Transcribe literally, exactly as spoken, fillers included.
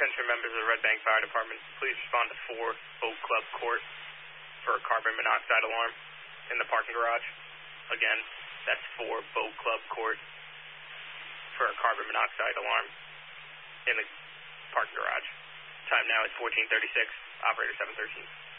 Attention members of the Red Bank Fire Department, please respond to four Boat Club Court for a carbon monoxide alarm in the parking garage. Again, that's four Boat Club Court for a carbon monoxide alarm in the parking garage. Time now is fourteen thirty-six. Operator seven thirteen.